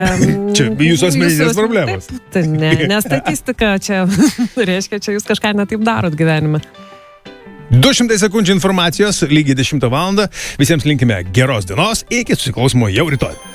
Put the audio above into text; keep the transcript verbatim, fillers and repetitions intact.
Čia jūsų asmeninės problemos. Taip, tai ne, ne statistika, čia reiškia, čia jūs kažką netaip darot gyvenime. du šimtai sekundžių informacijos, lygiai dešimtą valandą. Visiems linkime geros dienos, iki susiklausimo jau rytoj.